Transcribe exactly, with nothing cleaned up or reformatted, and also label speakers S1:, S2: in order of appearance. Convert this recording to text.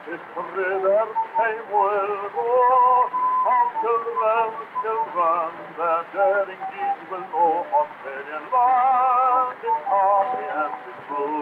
S1: Children, children, the daring deeds will know Australian land is happy and it's true.